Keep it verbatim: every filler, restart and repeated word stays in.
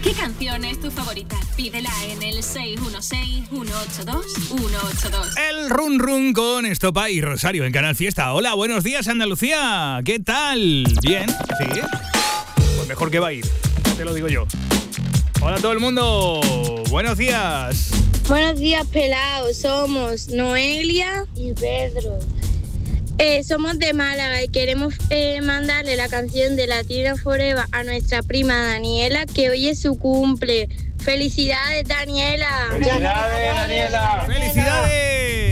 ¿Qué canción es tu favorita? Pídela en el seis uno seis, uno ocho dos, uno ocho dos. El Run Run con Estopa y Rosario en Canal Fiesta. Hola, buenos días, Andalucía. ¿Qué tal? ¿Bien? ¿Sí? Pues mejor que va a ir, te lo digo yo. Hola a todo el mundo. Buenos días. Buenos días, pelados. Somos Noelia y Pedro. Eh, somos de Málaga y queremos eh, mandarle la canción de Latina Forever a nuestra prima Daniela, que hoy es su cumple. ¡Felicidades, Daniela! ¡Felicidades, Daniela! ¡Felicidades!